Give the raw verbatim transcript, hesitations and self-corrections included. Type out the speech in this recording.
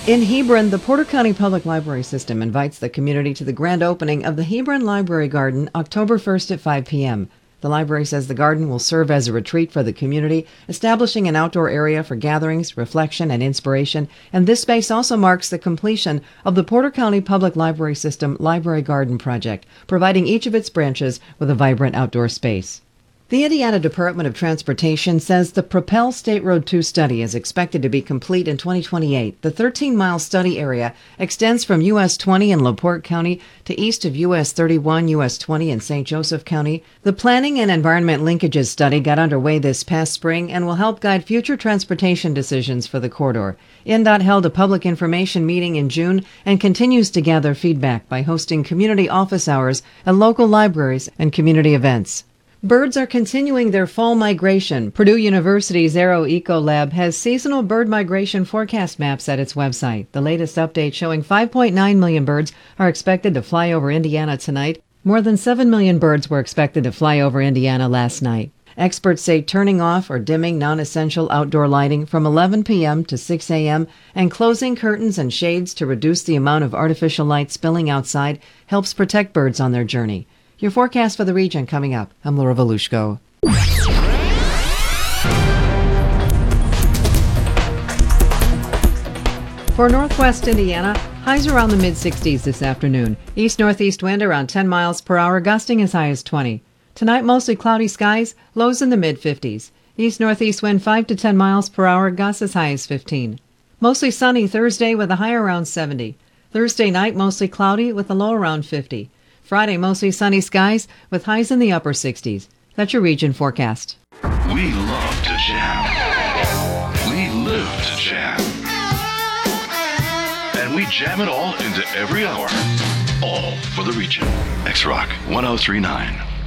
In Hebron, the Porter County Public Library System invites the community to the grand opening of the Hebron Library Garden October first at five p.m. The library says the garden will serve as a retreat for the community, establishing an outdoor area for gatherings, reflection, and inspiration, and this space also marks the completion of the Porter County Public Library System Library Garden Project, providing each of its branches with a vibrant outdoor space. The Indiana Department of Transportation says the Propel State Road two study is expected to be complete in twenty twenty-eight. The thirteen-mile study area extends from U S twenty in LaPorte County to east of U S thirty-one, U S twenty in Saint Joseph County. The Planning and Environment Linkages study got underway this past spring and will help guide future transportation decisions for the corridor. N D O T held a public information meeting in June and continues to gather feedback by hosting community office hours at local libraries and community events. Birds are continuing their fall migration. Purdue University's Aero Eco Lab has seasonal bird migration forecast maps at its website. The latest update showing five point nine million birds are expected to fly over Indiana tonight. More than seven million birds were expected to fly over Indiana last night. Experts say turning off or dimming non-essential outdoor lighting from eleven p.m. to six a.m. and closing curtains and shades to reduce the amount of artificial light spilling outside helps protect birds on their journey. Your forecast for the region coming up. I'm Laura Volushko. For northwest Indiana, highs around the mid sixties this afternoon. East-northeast wind around ten miles per hour, gusting as high as twenty. Tonight, mostly cloudy skies, lows in the mid fifties. East-northeast wind five to ten miles per hour, gusts as high as fifteen. Mostly sunny Thursday with a high around seventy. Thursday night, mostly cloudy with a low around fifty. Friday, mostly sunny skies with highs in the upper sixties. That's your region forecast. We love to jam. We live to jam. And we jam it all into every hour. All for the region. X-Rock one oh three point nine.